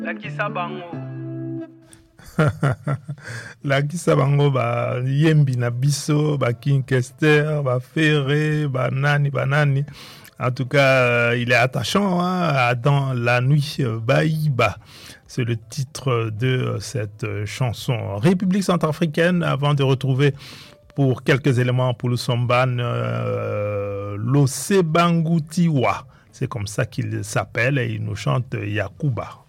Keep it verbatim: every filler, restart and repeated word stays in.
Lakisa bango. Lakisa bango ba yembi na biso, ba Kinkester, ba Ferré, ba nani, ba nani. En tout cas, il est attachant, hein, dans la nuit Baïba. C'est le titre de cette chanson. République centrafricaine, avant de retrouver pour quelques éléments pour le Somban, euh, l'Osebangutiwa. C'est comme ça qu'il s'appelle et il nous chante Yakuba.